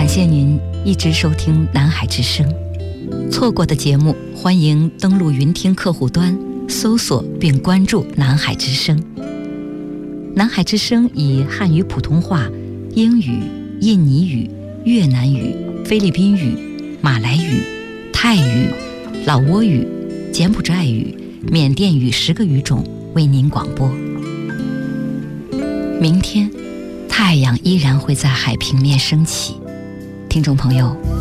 感谢您一直收听南海之声。错过的节目，欢迎登录云听客户端搜索并关注南海之声。南海之声以汉语普通话、英语、印尼语、越南语、菲律宾语、马来语、泰语、老挝语、柬埔寨语、缅甸语10个语种为您广播。明天太阳依然会在海平面升起，听众朋友